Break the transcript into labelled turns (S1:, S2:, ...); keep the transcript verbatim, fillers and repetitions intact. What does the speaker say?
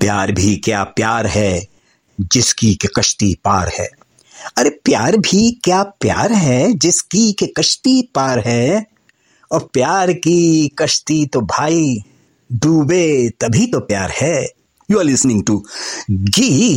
S1: प्यार भी क्या प्यार है जिसकी के कश्ती पार है। अरे प्यार भी क्या प्यार है जिसकी के कश्ती पार है, और प्यार की कश्ती तो भाई डूबे तभी तो प्यार है। यू आर लिसनिंग टू गी